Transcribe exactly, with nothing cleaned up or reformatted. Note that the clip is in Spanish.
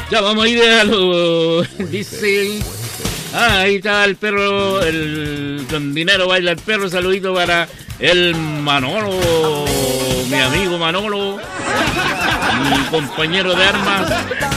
Ya vamos a ir a lo... Dice... Ah, ahí está el perro, el con dinero baila el perro. Saludito para el Manolo, mi amigo Manolo, mi compañero de armas.